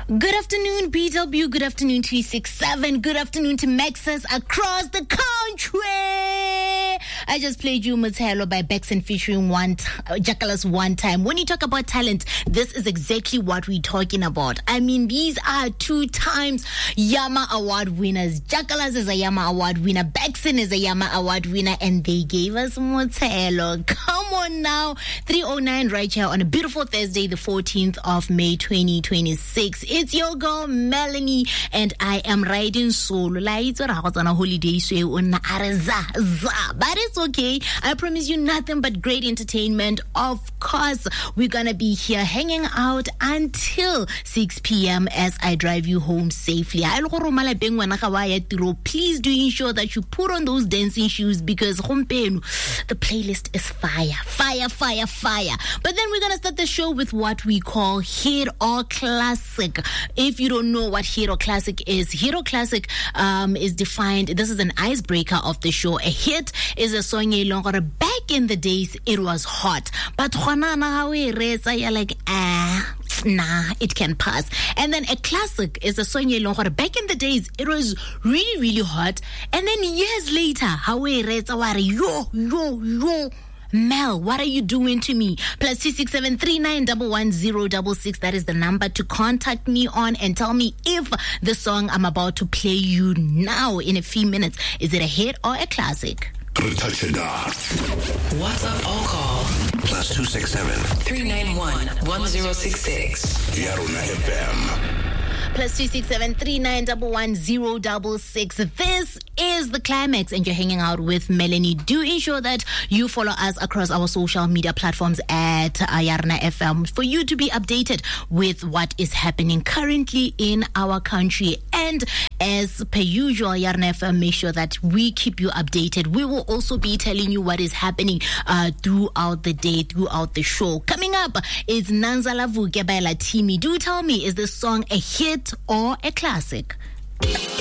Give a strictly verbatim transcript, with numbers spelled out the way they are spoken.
Good afternoon, B W. Good afternoon, three sixty-seven. Good afternoon to Maxas across the country. I just played you Motelo by Bexon featuring one t- Jackalas One Time. When you talk about talent, this is exactly what we're talking about. I mean, these are two times Yama Award winners. Jackalas is a Yama Award winner. Bexon is a Yama Award winner. And they gave us Motelo. Come on now. three oh nine right here on a beautiful Thursday, the fourteenth of May, twenty twenty-six. It's your girl, Melanie, and I am riding solo. Like, it's on a holiday, so on but it's okay. I promise you nothing but great entertainment. Of course, we're gonna be here hanging out until six p.m. as I drive you home safely. Please do ensure that you put on those dancing shoes because the playlist is fire, fire, fire, fire. But then we're gonna start the show with what we call Hit or Classic. If you don't know what Hit or Classic is, Hit or Classic um, is defined, this is an icebreaker of the show. A hit is a song back in the days it was hot, but you're like, ah, nah, it can pass. And then a classic is a song back in the days it was really, really hot, and then years later, how yo, yo, yo, Mel, what are you doing to me? Plus two six seven three nine one one zero six six. That is the number to contact me on and tell me if the song I'm about to play you now in a few minutes, is it a hit or a classic? WhatsApp or call plus two six seven three nine one one zero six six. Yarona F M. Plus two six seven three nine one one zero six six. This is the climax, and you're hanging out with Melanie. Do ensure that you follow us across our social media platforms at Yarona F M for you to be updated with what is happening currently in our country. And as per usual, Yarona F M, make sure that we keep you updated. We will also be telling you what is happening uh, throughout the day, throughout the show. Coming up is Nanzala Vuke by Latimi. Do tell me, is this song a hit or a classic?